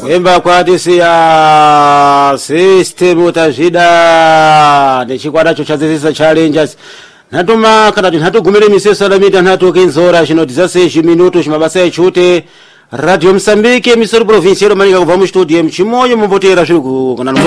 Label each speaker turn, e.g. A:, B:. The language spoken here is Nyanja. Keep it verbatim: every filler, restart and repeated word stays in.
A: Emba kwa disi ya system utazida nechikwadacho chazizisa challenges natuma kana tinatugumire misesa la mita natu kenzora chino dizase minuto chimabasa echute Radio Msambiki misoro provincial manika kuva mu studio mchimoyo mubotera zviku kana